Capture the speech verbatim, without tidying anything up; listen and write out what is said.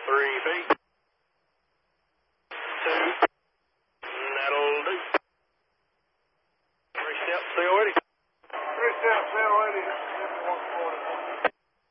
Three feet. Two. That'll do. Three steps, seal ready. Three steps, seal ready.